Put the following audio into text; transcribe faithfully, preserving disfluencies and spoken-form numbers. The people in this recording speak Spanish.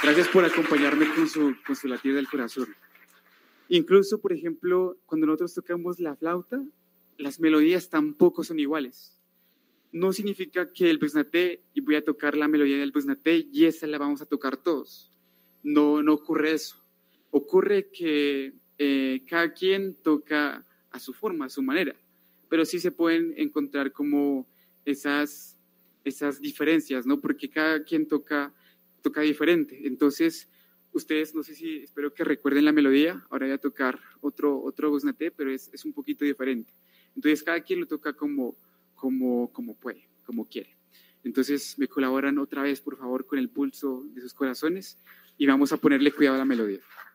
Gracias por acompañarme con su, con su latido del corazón. Incluso, por ejemplo, cuando nosotros tocamos la flauta, las melodías tampoco son iguales. No significa que el Besnaté, y voy a tocar la melodía del Besnaté, y esa la vamos a tocar todos. No, no ocurre eso. Ocurre que eh, cada quien toca a su forma, a su manera, pero sí se pueden encontrar como esas, esas diferencias, ¿no? Porque cada quien toca, toca diferente. Entonces, ustedes, no sé si, espero que recuerden la melodía. Ahora voy a tocar otro, otro Besnaté, pero es, es un poquito diferente. Entonces, cada quien lo toca como, como, como puede, como quiere. Entonces, me colaboran otra vez, por favor, con el pulso de sus corazones y vamos a ponerle cuidado a la melodía.